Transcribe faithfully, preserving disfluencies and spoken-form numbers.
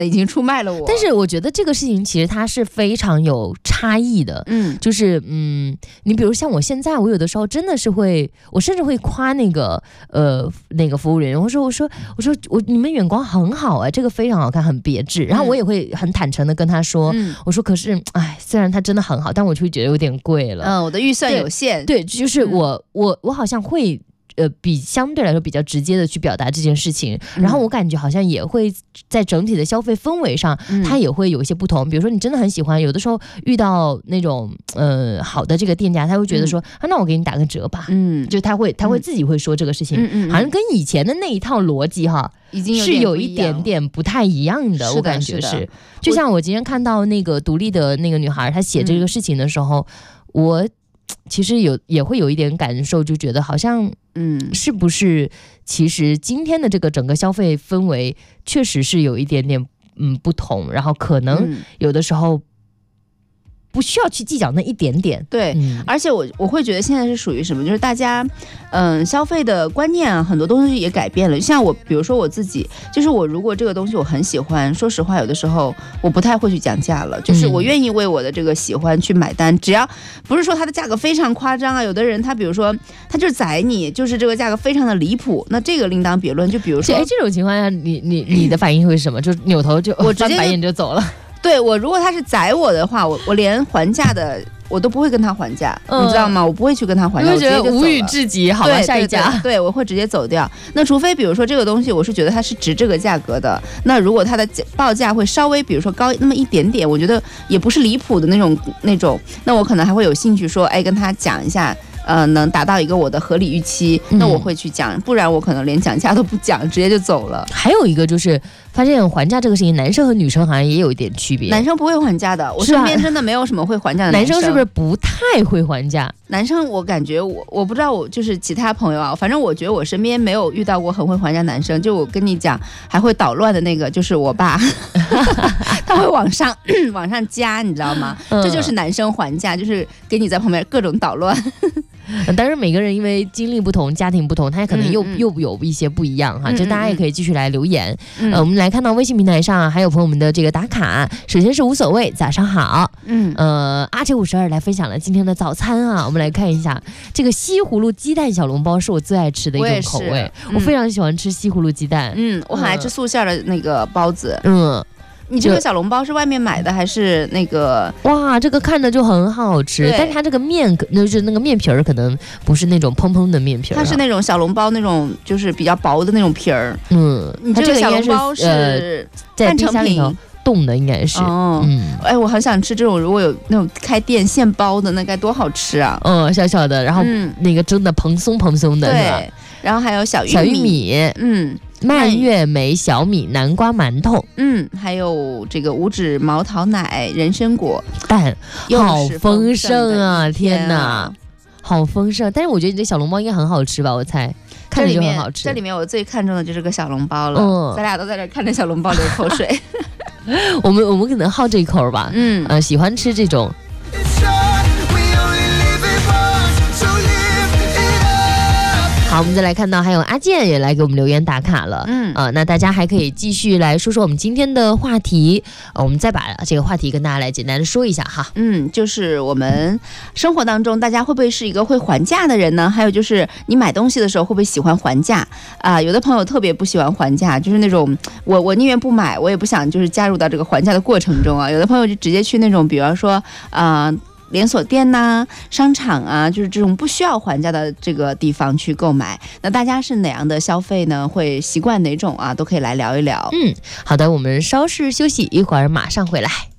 已经出卖了我。 但是我觉得这个事情其实它是非常有差异的，嗯，就是嗯，你比如像我现在，我有的时候真的是会，我甚至会夸那个呃那个服务人员，我说我说我说我你们眼光很好啊，这个非常好看，很别致。然后我也会很坦诚的跟他说，嗯、我说可是哎，虽然它真的很好，但我就会觉得有点贵了， 嗯，我的预算有限。 对，对就是我、嗯、我我好像会。呃，比相对来说比较直接的去表达这件事情，然后我感觉好像也会在整体的消费氛围上，嗯、它也会有一些不同。比如说你真的很喜欢，有的时候遇到那种呃好的这个店家，他会觉得说、嗯、啊，那我给你打个折吧，嗯，就他会他会自己会说这个事情，嗯嗯，好像跟以前的那一套逻辑哈，已经是有一点点不太一样的，我感觉是。就像我今天看到那个独立的那个女孩，她写这个事情的时候，嗯、我。其实有也会有一点感受，就觉得好像，嗯，是不是？其实今天的这个整个消费氛围确实是有一点点嗯不同，然后可能有的时候不需要去计较那一点点。 对，嗯、而且我我会觉得现在是属于什么，就是大家嗯消费的观念啊，很多东西也改变了。像我，比如说我自己，就是我如果这个东西我很喜欢，说实话，有的时候我不太会去讲价了，就是我愿意为我的这个喜欢去买单，只要不是说它的价格非常夸张啊。有的人他比如说他就是宰你，就是这个价格非常的离谱，那这个另当别论。就比如说， 哎，这种情况下，你你你的反应会是什么？就扭头就我直接翻白眼就走了。 对，我如果他是宰我的话，我我连还价的我都不会跟他还价，嗯、你知道吗？我不会去跟他还价，我直接就走了。 无语至极，好吧，下一家。 对，我会直接走掉。那除非比如说这个东西，我是觉得它是值这个价格的，那如果它的报价会稍微比如说高那么一点点，我觉得也不是离谱的那种那种，那我可能还会有兴趣说，哎，跟他讲一下。呃，能达到一个我的合理预期，那我会去讲，嗯、不然我可能连讲价都不讲，直接就走了。 还有一个就是发现还价这个事情，男生和女生好像也有一点区别。 男生不会还价的，我身边真的没有什么会还价的男生。 男生是不是不太会还价？ 男生我感觉我我不知道，我就是其他朋友啊，反正我觉得我身边没有遇到过很会还价男生。就我跟你讲，还会捣乱的那个就是我爸，他会往上往上加，你知道吗？嗯、这就是男生还价，就是给你在旁边各种捣乱。 当然每个人因为经历不同，家庭不同，他可能又、嗯嗯、又有一些不一样哈，就大家也可以继续来留言。嗯、呃，我们来看到微信平台上还有朋友们的这个打卡，首先是无所谓，早上好。嗯，呃，阿杰五十二来分享了今天的早餐啊，我们来看一下这个西葫芦鸡蛋小笼包是我最爱吃的一种口味，我, 我非常喜欢吃西葫芦鸡蛋。 嗯，我很爱吃素馅的那个包子。 嗯。 你这个小笼包是外面买的还是那个？ 哇，这个看着就很好吃，但是它这个面就是那个面皮儿可能不是那种蓬蓬的面皮儿、啊， 它是那种小笼包那种就是比较薄的那种皮儿。 嗯， 你这个小笼包是、呃、 在冰箱里头冻的，应该是。 哦，嗯，哎，我很想吃这种，如果有那种开店现包的，那该多好吃啊！ 嗯，小小的，然后那个蒸的蓬松蓬松的， 对， 是吧？ 然后还有小玉米， 小玉米， 嗯。 蔓越莓、小米、南瓜馒头， 嗯，还有这个五指毛桃奶、人参果蛋，好丰盛啊！ 天哪，好丰盛！但是我觉得你这小笼包应该很好吃吧？我猜，看着就很好吃。 这里面我最看重的就是个小笼包了，嗯，咱俩都在这看着小笼包流口水。 我们我们可能好这一口吧，嗯，呃，喜欢吃这种。好，我们再来看到还有阿健也来给我们留言打卡了，嗯啊、呃，那大家还可以继续来说说我们今天的话题，呃、我们再把这个话题跟大家来简单的说一下哈， 嗯，就是我们生活当中大家会不会是一个会还价的人呢？还有就是你买东西的时候会不会喜欢还价啊、呃？有的朋友特别不喜欢还价，就是那种我我宁愿不买，我也不想就是加入到这个还价的过程中啊。有的朋友就直接去那种，比方说啊。呃连锁店呐、啊、商场啊，就是这种不需要还价的这个地方去购买。那大家是哪样的消费呢？会习惯哪种啊？都可以来聊一聊。 嗯，好的，我们稍事休息，一会儿马上回来。